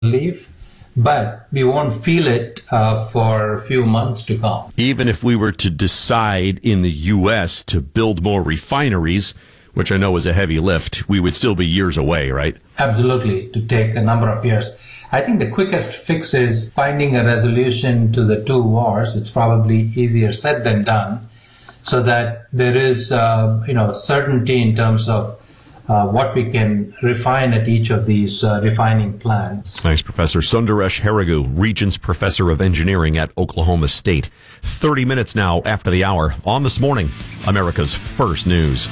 relief, but we won't feel it for a few months to come. Even if we were to decide in the U.S. to build more refineries, which I know is a heavy lift, we would still be years away, right? Absolutely, to take a number of years. I think the quickest fix is finding a resolution to the two wars. It's probably easier said than done, so that there is certainty in terms of what we can refine at each of these refining plants. Thanks, Professor Sundaresh Haragu, Regents Professor of Engineering at Oklahoma State. 30 minutes now after the hour on This Morning, America's First News.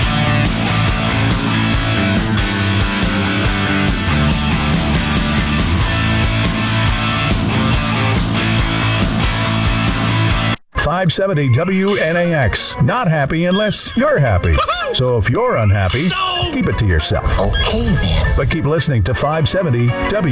.570 WNAX. Not happy unless you're happy. So if you're unhappy, keep it to yourself. Okay, then. But keep listening to 570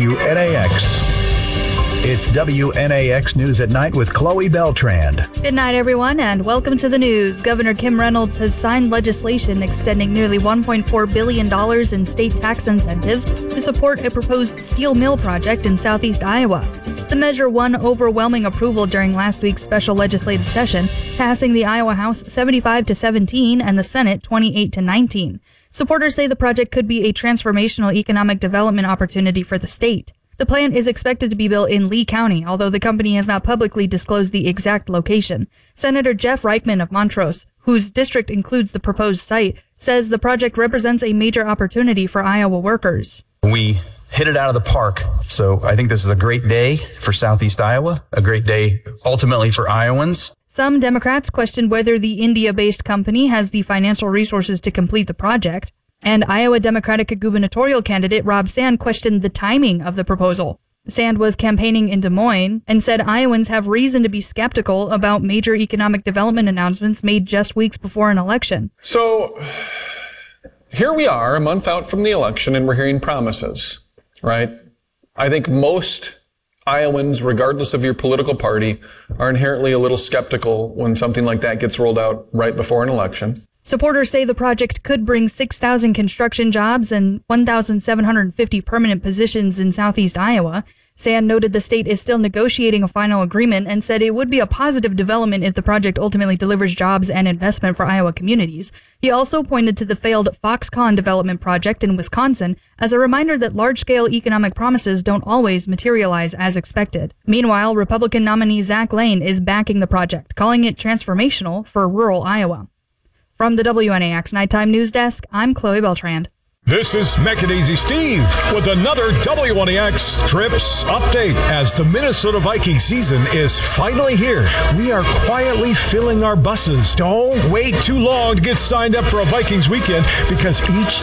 WNAX. It's WNAX News at Night with Chloe Beltrand. Good night, everyone, and welcome to the news. Governor Kim Reynolds has signed legislation extending nearly $1.4 billion in state tax incentives to support a proposed steel mill project in southeast Iowa. The measure won overwhelming approval during last week's special legislative session, passing the Iowa House 75-17 and the Senate 28-19. Supporters say the project could be a transformational economic development opportunity for the state. The plant is expected to be built in Lee County, although the company has not publicly disclosed the exact location. Senator Jeff Reichman of Montrose, whose district includes the proposed site, says the project represents a major opportunity for Iowa workers. We hit it out of the park. So I think this is a great day for Southeast Iowa, a great day ultimately for Iowans. Some Democrats questioned whether the India-based company has the financial resources to complete the project. And Iowa Democratic gubernatorial candidate Rob Sand questioned the timing of the proposal. Sand was campaigning in Des Moines and said Iowans have reason to be skeptical about major economic development announcements made just weeks before an election. So here we are, a month out from the election, and we're hearing promises, right? I think most Iowans, regardless of your political party, are inherently a little skeptical when something like that gets rolled out right before an election. Supporters say the project could bring 6,000 construction jobs and 1,750 permanent positions in southeast Iowa. Sand noted the state is still negotiating a final agreement and said it would be a positive development if the project ultimately delivers jobs and investment for Iowa communities. He also pointed to the failed Foxconn development project in Wisconsin as a reminder that large-scale economic promises don't always materialize as expected. Meanwhile, Republican nominee Zach Lane is backing the project, calling it transformational for rural Iowa. From the WNAX Nighttime News Desk, I'm Chloe Beltrand. This is Mac and Easy Steve with another WNAX Trips Update. As the Minnesota Viking season is finally here, we are quietly filling our buses. Don't wait too long to get signed up for a Vikings weekend, because each